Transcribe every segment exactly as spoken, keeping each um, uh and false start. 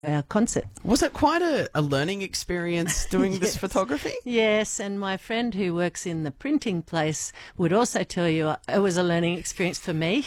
our concert. Was it quite a, a learning experience doing this Yes. photography? Yes, and my friend who works in the printing place would also tell you it was a learning experience for me.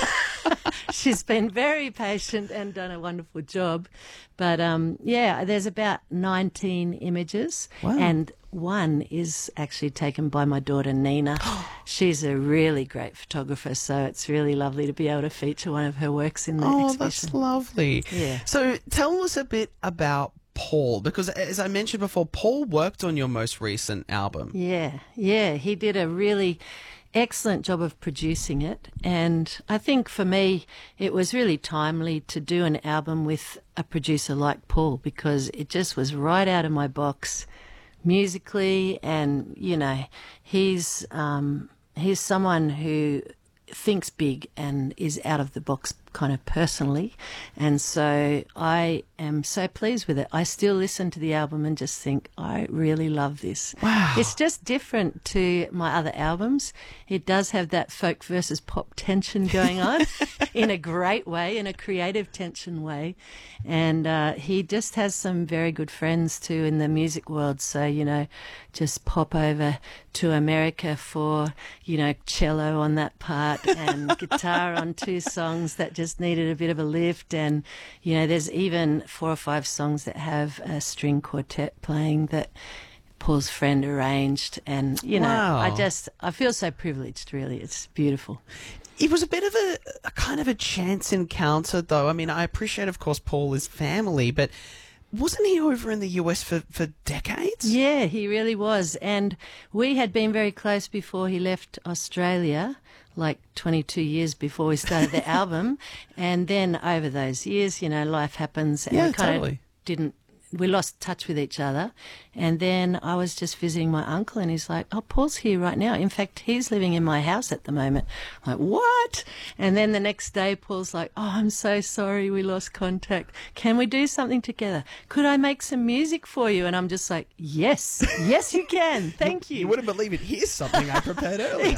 She's been very patient and done a wonderful job. But um, yeah, there's about nineteen images, Wow. and one is actually taken by my daughter Nina. She's a really great photographer, so it's really lovely to be able to feature one of her works in the Oh, exhibition. that's lovely. Yeah. So tell us a bit about Paul, because as I mentioned before, Paul worked on your most recent album. Yeah, yeah, he did a really excellent job of producing it, and I think for me it was really timely to do an album with a producer like Paul, because it just was right out of my box musically, and you know, he's um, he's someone who thinks big and is out of the box kind of personally, and so I am so pleased with it. I still listen to the album and just think, I really love this. Wow. It's just different to my other albums. It does have that folk versus pop tension going on in a great way, in a creative tension way, and uh, he just has some very good friends too in the music world, so you know, just pop over to America for, you know, cello on that part and guitar on two songs that just needed a bit of a lift, and you know, there's even four or five songs that have a string quartet playing that Paul's friend arranged, and you know, Wow. I just I feel so privileged, really. It's beautiful. It was a bit of a, a kind of a chance encounter, though. I mean, I appreciate, of course, Paul is family, but wasn't he over in the U S for, for decades? Yeah, he really was. And we had been very close before he left Australia, like twenty-two years before we started the album. And then over those years, you know, life happens, and Yeah, we kind totally. of didn't, we lost touch with each other. And then I was just visiting my uncle, and he's like, oh, Paul's here right now. In fact, he's living in my house at the moment. I'm like, what? And then the next day, Paul's like, oh, I'm so sorry we lost contact. Can we do something together? Could I make some music for you? And I'm just like, yes, yes, you can. Thank you. You wouldn't believe it. Here's something I prepared earlier.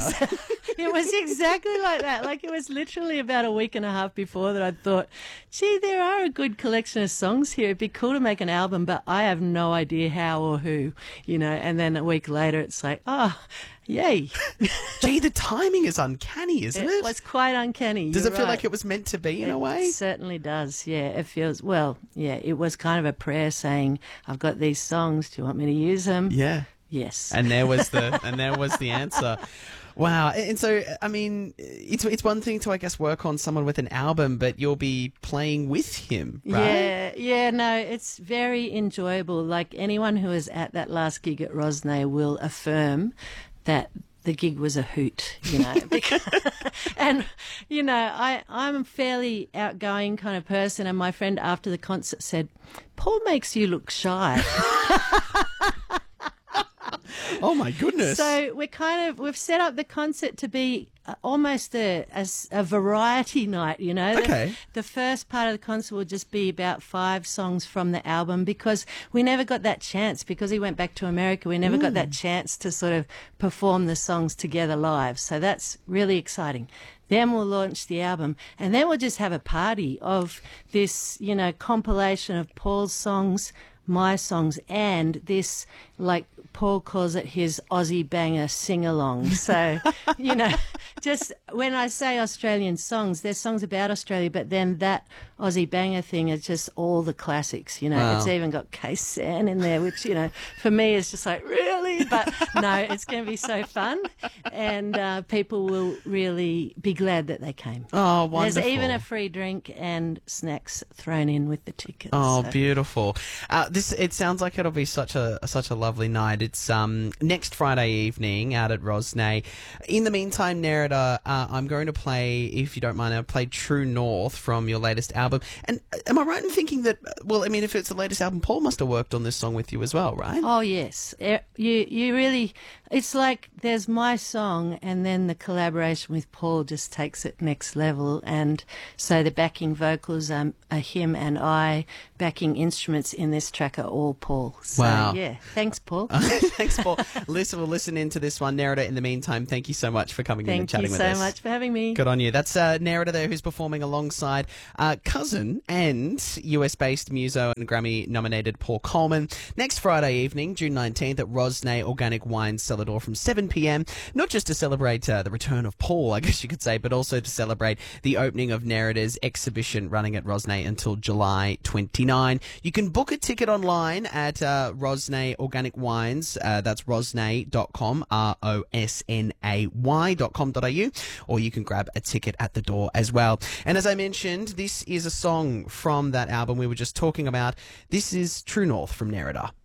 It was exactly like that. Like, it was literally about a week and a half before that I thought, gee, there are a good collection of songs here. It'd be cool to make an album, but I have no idea how or who, you know. And then a week later, it's like, oh, yay. Gee, the timing is uncanny, isn't it? It was quite uncanny. Does You're it feel right. like it was meant to be in It a way? certainly does, yeah. It feels, well, yeah, it was kind of a prayer saying, I've got these songs, do you want me to use them? Yeah. Yes. And there was the and there was the answer. Wow. And so, I mean, it's it's one thing to, I guess, work on someone with an album, but you'll be playing with him, right? Yeah, yeah, no, it's very enjoyable. Like, anyone who was at that last gig at Rosnay will affirm that the gig was a hoot, you know. because, and, you know, I, I'm a fairly outgoing kind of person, and my friend after the concert said, Paul makes you look shy. Oh, my goodness. So we're kind of, we've set up the concert to be uh, almost a, a s- a variety night, you know. The- Okay. The, first part of the concert will just be about five songs from the album, because we never got that chance, because he went back to America, we never got that chance to sort of perform the songs together live. So that's really exciting. Then we'll launch the album, and then we'll just have a party of this, you know, compilation of Paul's songs, my songs, and this, like, Paul calls it his Aussie banger sing-along. So, you know, just when I say Australian songs, there's songs about Australia, but then that Aussie banger thing is just all the classics, you know. Wow. It's even got K-San in there, which, you know, for me is just like, really? But no, it's going to be so fun, and uh, people will really be glad that they came. Oh, wonderful. There's even a free drink and snacks thrown in with the tickets. Oh, so. beautiful! Uh, this it sounds like it'll be such a such a lovely night. It's um next Friday evening out at Rosnay. In the meantime, Nerida, uh, I'm going to play, if you don't mind, I'll play True North from your latest album. And uh, am I right in thinking that? Well, I mean, if it's the latest album, Paul must have worked on this song with you as well, right? Oh yes, Eh, you you really It's like there's my song, and then the collaboration with Paul just takes it next level. And so the backing vocals are, are him and I. Backing instruments in this track are all Paul. So, Wow. yeah. Thanks, Paul. Thanks, Paul. Listen, we'll listen into this one. Nerida, in the meantime, thank you so much for coming in and Thank chatting you with so us. much for having me. Good on you. That's uh, Nerida there, who's performing alongside uh, cousin and U S-based muso and Grammy-nominated Paul Coleman next Friday evening, June nineteenth, at Rosnay Organic Wine Cellar Door from seven p.m. Not just to celebrate uh, the return of Paul, I guess you could say, but also to celebrate the opening of Nerida's exhibition running at Rosnay until July twenty-ninth. You can book a ticket online at uh, Rosnay Organic Wines. Uh, that's rosnay dot com, R O S N A Y dot com dot A U, or you can grab a ticket at the door as well. And as I mentioned, this is a song from that album we were just talking about. This is True North from Nerida.